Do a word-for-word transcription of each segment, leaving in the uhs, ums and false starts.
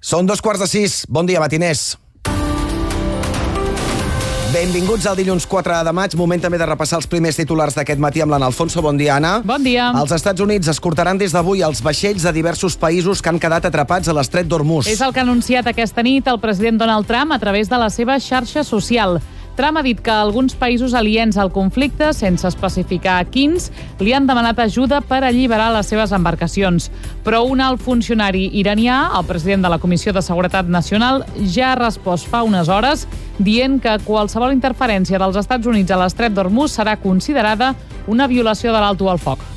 Són dos quarts de sis. Bon dia, matiners. Benvinguts al dilluns quatre de maig, moment també de repassar els primers titulars d'aquest matí amb l'Anna Alfonso. Bon dia, Anna. Bon dia. Els Estats Units escortaran des d'avui els vaixells de diversos països que han quedat atrapats a l'estret d'Hormuz. És el que ha anunciat aquesta nit el president Donald Trump a través de la seva xarxa social. Trump ha dit que alguns països aliens al conflicte, sense especificar quins, li han demanat ajuda per alliberar les seves embarcacions. Però un alt funcionari iranià, el president de la Comissió de Seguretat Nacional, ja ha respost fa unes hores dient que qualsevol interferència dels Estats Units a l'estret d'Hormuz serà considerada una violació de l'alto al foc.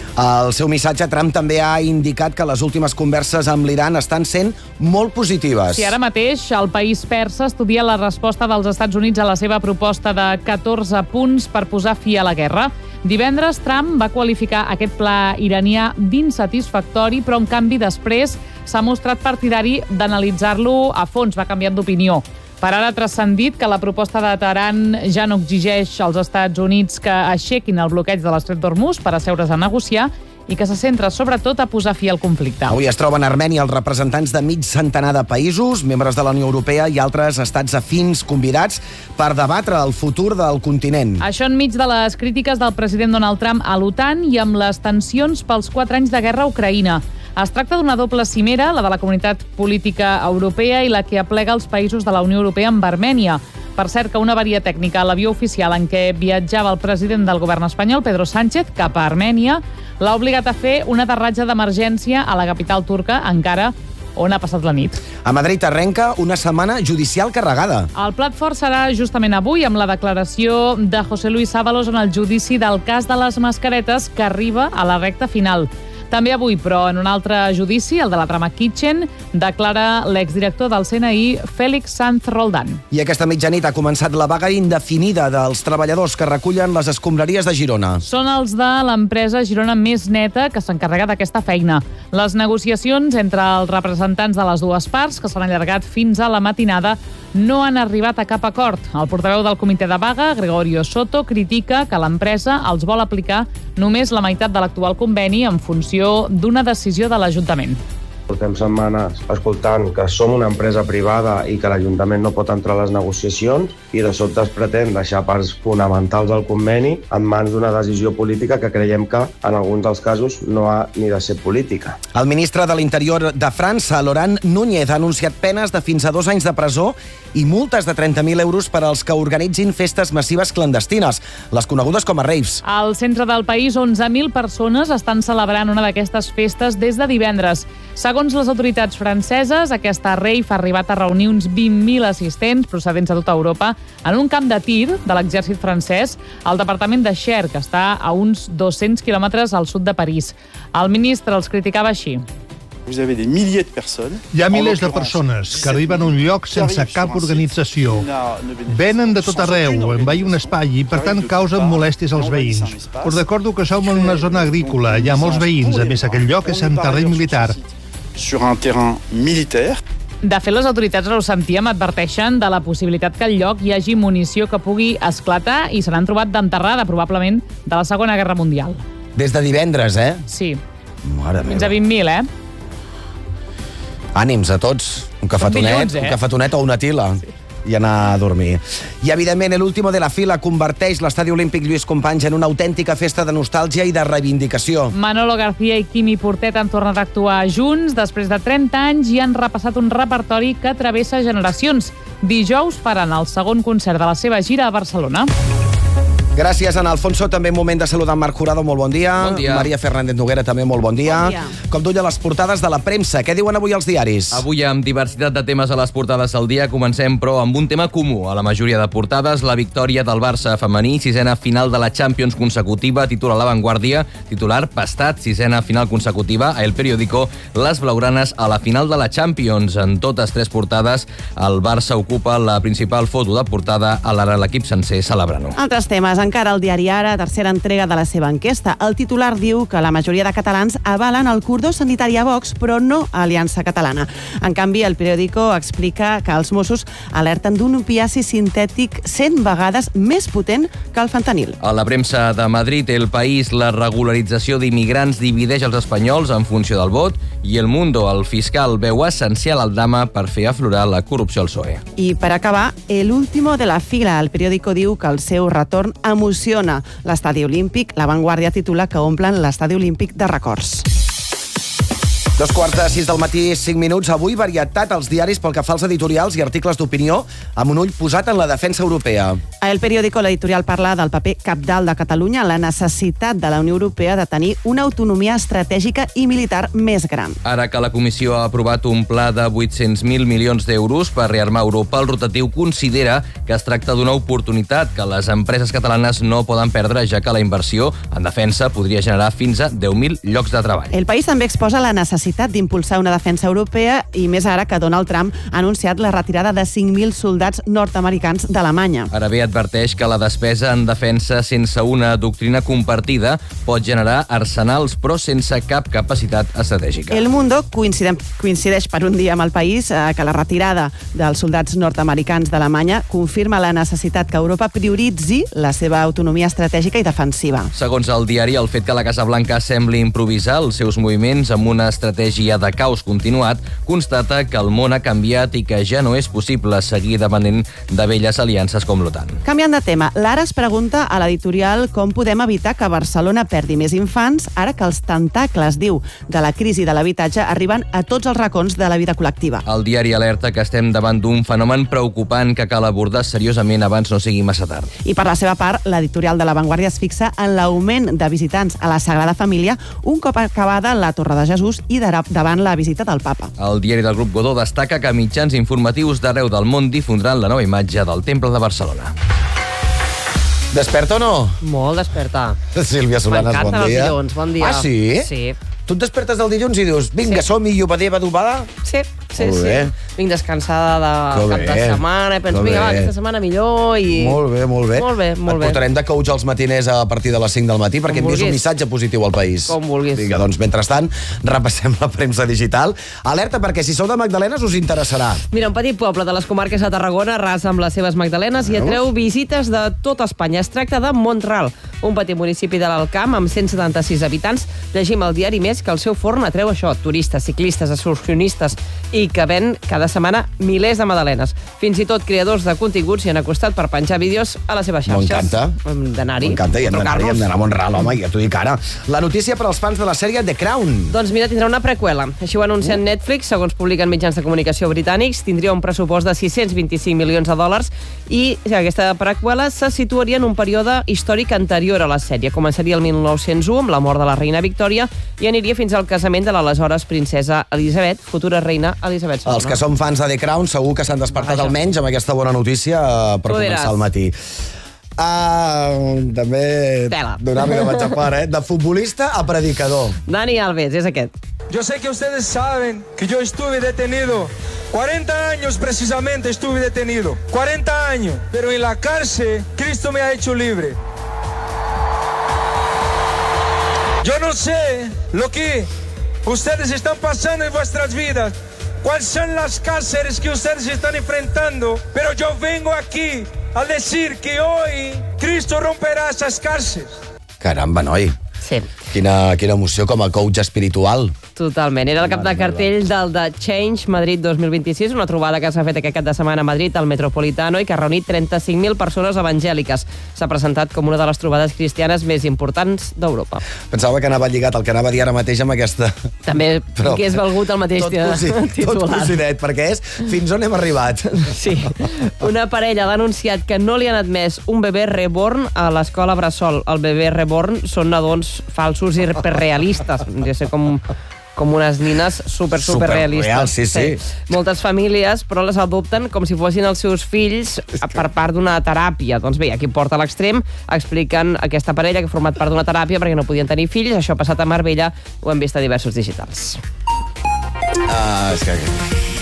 Al seu missatge, Trump també ha indicat que les últimes converses amb l'Iran estan sent molt positives. Sí, ara mateix el país persa estudia la resposta dels Estats Units a la seva proposta de catorze punts per posar fi a la guerra. Divendres, Trump va qualificar aquest pla iranià d'insatisfactori, però en canvi després s'ha mostrat partidari d'analitzar-lo a fons, va canviant d'opinió. Per ara ha transcendit que la proposta de Teheran ja no exigeix als Estats Units que aixequin el bloqueig de l'estret d'Hormuz per asseure's a negociar i que se centra sobretot a posar fi al conflicte. Avui es troben a Armènia els representants de mig centenar de països, membres de la Unió Europea i altres estats afins convidats per debatre el futur del continent. Això enmig de les crítiques del president Donald Trump a l'OTAN i amb les tensions pels quatre anys de guerra a Ucraïna. Es tracta d'una doble cimera, la de la Comunitat Política Europea i la que aplega els països de la Unió Europea amb Armènia. Per cert, que una avaria tècnica a l'avió oficial en què viatjava el president del govern espanyol, Pedro Sánchez, cap a Armènia, l'ha obligat a fer un aterratge d'emergència a la capital turca, Ankara, on ha passat la nit. A Madrid arrenca una setmana judicial carregada. El plat fort serà justament avui amb la declaració de José Luis Ábalos en el judici del cas de les mascaretes que arriba a la recta final. També avui, però en un altre judici, el de la trama Kitchen, declara l'exdirector del C N I, Félix Sanz Roldán. I aquesta mitjanit ha començat la vaga indefinida dels treballadors que recullen les escombraries de Girona. Són els de l'empresa Girona Més Neta que s'encarrega d'aquesta feina. Les negociacions entre els representants de les dues parts, que s'han allargat fins a la matinada, no han arribat a cap acord. El portaveu del comitè de vaga, Gregorio Soto, critica que l'empresa els vol aplicar només la meitat de l'actual conveni en funció d'una decisió de l'Ajuntament. Portem setmanes escoltant que som una empresa privada i que l'Ajuntament no pot entrar a les negociacions i de sobte es pretén deixar parts fonamentals del conveni en mans d'una decisió política que creiem que en alguns dels casos no ha ni de ser política. El ministre de l'Interior de França, Laurent Núñez, ha anunciat penes de fins a dos anys de presó i multes de trenta mil euros per als que organitzin festes massives clandestines, les conegudes com a raves. Al centre del país, onze mil persones estan celebrant una d'aquestes festes des de divendres. Segons les autoritats franceses, aquesta rave ha arribat a reunir uns vint mil assistents procedents de tota Europa en un camp de tir de l'exèrcit francès al departament de Cher, que està a uns dos-cents quilòmetres al sud de París. El ministre els criticava així. Hi ha milers de persones que arriben a un lloc sense cap organització. Venen de tot arreu, envair un espai i, per tant, causen molèsties als veïns. Us recordo que som en una zona agrícola, hi ha molts veïns, a més aquest lloc és en terreny militar. De fet, les autoritats ho sentíem, adverteixen de la possibilitat que al lloc hi hagi munició que pugui esclatar i se n'han trobat d'enterrada, probablement, de la Segona Guerra Mundial. Des de divendres, eh? Sí. Mare Fins a vint mil, eh? Ànims a tots. Un cafetonet, dilluns, eh? un cafetonet o una tila. Sí. I anar a dormir. I, evidentment, l'último de la fila converteix l'Estadi Olímpic Lluís Companys en una autèntica festa de nostàlgia i de reivindicació. Manolo García i Quimi Portet han tornat a actuar junts després de trenta anys i han repassat un repertori que travessa generacions. Dijous faran el segon concert de la seva gira a Barcelona. Gràcies, Ana Alfonso. També moment de saludar en Marc Jurado, molt bon dia. Bon dia. Maria Fernández Noguera, també molt bon dia. Bon dia. Com duia les portades de la premsa. Què diuen avui els diaris? Avui amb diversitat de temes a les portades al dia. Comencem, però, amb un tema comú. A la majoria de portades, la victòria del Barça femení, sisena final de la Champions consecutiva, titula La Vanguardia, titular Pastat, sisena final consecutiva, a El Periódico, les blaugranes a la final de la Champions. En totes tres portades, el Barça ocupa la principal foto de portada, alhora l'equip sencer celebrant-ho. Altres temes. encara el diari Ara, tercera entrega de la seva enquesta. El titular diu que la majoria de catalans avalen el cordó sanitari a Vox, però no a Aliança Catalana. En canvi, el periòdico explica que els Mossos alerten d'un opiaci sintètic cent vegades més potent que el fentanil. A la premsa de Madrid, El País, la regularització d'immigrants divideix els espanyols en funció del vot, i El Mundo, el fiscal veu essencial al drama per fer aflorar la corrupció al P S O E. I per acabar, El último de la fila. El periòdico diu que el seu retorn emociona l'estadi olímpic. La Vanguardia titula que omplen l'estadi olímpic de records. Dos quarts de sis del matí, cinc minuts. Avui, varietat als diaris pel que fa als editorials i articles d'opinió, amb un ull posat en la defensa europea. A El Periódico, l'editorial parla del paper cabdal de Catalunya, la necessitat de la Unió Europea de tenir una autonomia estratègica i militar més gran. Ara que la Comissió ha aprovat un pla de vuit-cents mil milions d'euros per rearmar Europa, el rotatiu considera que es tracta d'una oportunitat que les empreses catalanes no poden perdre, ja que la inversió en defensa podria generar fins a deu mil llocs de treball. El País també exposa la necessitat d'impulsar una defensa europea, i més ara que Donald Trump ha anunciat la retirada de cinc mil soldats nord-americans d'Alemanya. Ara bé, adverteix que la despesa en defensa sense una doctrina compartida pot generar arsenals, però sense cap capacitat estratègica. El Mundo coincideix, coincideix per un dia amb El País eh, que la retirada dels soldats nord-americans d'Alemanya confirma la necessitat que Europa prioritzi la seva autonomia estratègica i defensiva. Segons el diari, el fet que la Casa Blanca sembli improvisar els seus moviments amb una estratègia de caos continuat constata que el món ha canviat i que ja no és possible seguir depenent de velles aliances com l'OTAN. Canviant de tema, l'Ara es pregunta a l'editorial com podem evitar que Barcelona perdi més infants ara que els tentacles, diu, de la crisi de l'habitatge arriben a tots els racons de la vida col·lectiva. El diari alerta que estem davant d'un fenomen preocupant que cal abordar seriosament abans no sigui massa tard. I per la seva part, l'editorial de La Vanguardia es fixa en l'augment de visitants a la Sagrada Família un cop acabada la Torre de Jesús i davant la visita del papa. El diari del grup Godó destaca que mitjans informatius d'arreu del món difondran la nova imatge del Temple de Barcelona. Desperta o no? Molt desperta. Sílvia Solanas, bon dia. M'encanten els dilluns, bon dia. Ah, sí? Sí. Tu et despertes del dilluns i dius, vinga, Sí. som-hi, iubadé, badubada? Sí, sí, Molt sí. bé. Vinc descansada de Que cap de bé. setmana i penso, Que vinga, va, bé. aquesta setmana millor i... Molt bé, molt bé. Molt bé, molt Et bé. portarem de coach als matiners a partir de les cinc del matí perquè hem vist un vulguis. missatge positiu al país. Com vulguis. Vinga, doncs, mentrestant, repassem la premsa digital. Alerta, perquè si sou de Magdalenes us interessarà. Mira, un petit poble de les comarques de Tarragona arrasa amb les seves magdalenes i atreu visites de tot Espanya. Es tracta de Mont-ral, un petit municipi de l'Alt Camp amb cent setanta-sis habitants. Llegim al diari Més que el seu forn atreu això, turistes, ciclistes, excursionistes, i que ven cada setmana milers de magdalenes. Fins i tot creadors de continguts s'hi han acostat per penjar vídeos a les seves xarxes. M'encanta. Hem d'anar-hi. M'encanta, i hem d'anar-hi, hem trucar-nos. d'anar a Mont-ral, home, ja t'ho dic ara. La notícia per als fans de la sèrie The Crown. Doncs mira, tindrà una preqüela. Així ho ha anunciat Uh. Netflix, segons publiquen mitjans de comunicació britànics. Tindria un pressupost de sis-cents vint-i-cinc milions de dòlars i aquesta preqüela se situaria en un període històric anterior a la sèrie. Començaria el mil nou-cents u amb la mort de la reina Victòria i aniria fins al casament de l'aleshores princesa Elisabet, futura reina Elisabet segona. Els que són fans de The Crown segur que s'han despertat Vaja. almenys amb aquesta bona notícia eh, per Tu començar diràs. el matí. Ah, també Tela. donar-me que vaig a part, eh? De futbolista a predicador. Dani Alves, és aquest. Yo sé que ustedes saben que yo estuve detenido. cuarenta años precisamente estuve detenido. cuarenta años. Pero en la cárcel, Cristo me ha hecho libre. Yo no sé lo que ustedes están pasando en vuestras vidas. ¿Cuáles son las cárceles que ustedes están enfrentando? Pero yo vengo aquí a decir que hoy Cristo romperá esas cárceles. Caramba, noi. Sí. Quina, quina emoció com a coach espiritual. Totalment. Era el cap de cartell del The Change Madrid dos mil vint-i-sis, una trobada que s'ha fet aquest cap de setmana a Madrid, al Metropolitano, i que ha reunit trenta-cinc mil persones evangèliques. S'ha presentat com una de les trobades cristianes més importants d'Europa. Pensava que anava lligat el que anava a dir ara mateix amb aquesta... També Però que és valgut el mateix tot cosi, titular. Tot cosidet, perquè és fins on hem arribat. Sí. Una parella ha denunciat que no li han admès un bebè reborn a l'escola Bressol. El bebè reborn són nadons falsos i hiperrealistes. Hauria de ser com... com unes nines super, super realistes. Superreal, sí, sí. Moltes famílies, però les adopten com si fossin els seus fills per part d'una teràpia. Doncs bé, aquí porta a l'extrem, expliquen aquesta parella que ha format part d'una teràpia perquè no podien tenir fills. Això ha passat a Marbella, ho hem vist a diversos digitals. Ah, és que...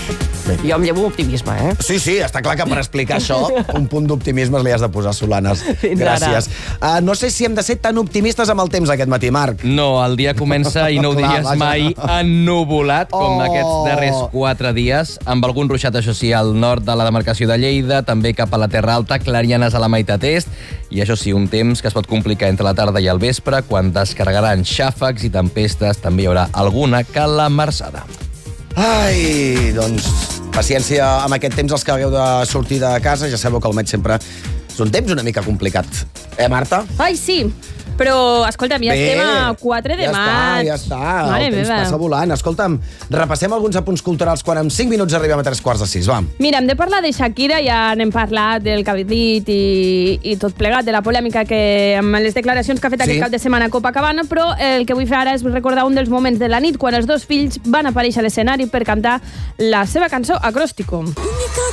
Jo em llevo optimisme, eh? Sí, sí, està clar que per explicar això, un punt d'optimisme li has de posar, Solanes. Fins Gràcies. Uh, no sé si hem de ser tan optimistes amb el temps aquest matí, Marc. No, el dia comença, i no ho Clar, diries vaja. mai, ennuvolat, com Oh. aquests darrers quatre dies, amb algun ruixat, això sí, al nord de la demarcació de Lleida, també cap a la Terra Alta, clarianes a la meitat est, i això sí, un temps que es pot complicar entre la tarda i el vespre, quan descarregaran xàfecs i tempestes, també hi haurà alguna calamarsada. Ai, doncs, paciència amb aquest temps els que hagueu de sortir de casa. Ja sabeu que el maig sempre és un temps una mica complicat. Eh, Marta? Ai, sí. Però, escolta'm, ja Bé, estem a quatre de ja maig. Ja està, ja està. Mare el temps meva. passa volant. Escolta'm, repassem alguns apunts culturals quan en cinc minuts arribem a tres quarts de sis. Va. Mira, hem de parlar de Shakira, ja n'hem parlat del que ha dit i, i tot plegat, de la polèmica que amb les declaracions que ha fet Sí. aquest cap de setmana a Copacabana, però el que vull fer ara és recordar un dels moments de la nit quan els dos fills van aparèixer a l'escenari per cantar la seva cançó Acróstico. Única